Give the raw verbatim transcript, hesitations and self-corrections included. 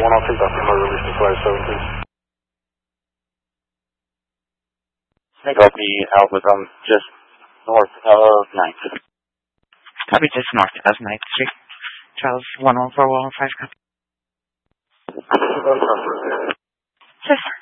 one oh two, Doctor Murray, release to flight seven, please. Copy, Alpha, I'm just north of ninth. Copy, just north of ninth Street. Charles, one one four one five, copy. Confirm. Yes, sir.